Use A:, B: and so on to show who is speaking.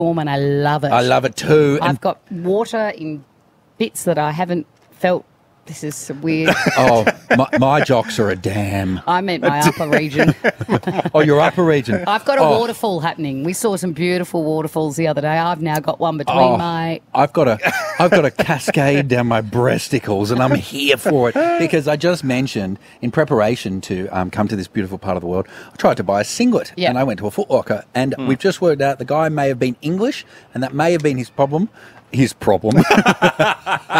A: warm and I love it.
B: I love it too. And
A: I've got water in bits that I haven't felt. This is so weird.
B: oh, my jocks are a dam.
A: I meant my upper region.
B: Oh, your upper region.
A: I've got a waterfall happening. We saw some beautiful waterfalls the other day. I've now got one between my...
B: I've got a cascade down my breasticles, and I'm here for it because I just mentioned in preparation to come to this beautiful part of the world, I tried to buy a singlet, and I went to a Foot Locker, and we've just worked out the guy may have been English, and that may have been his problem.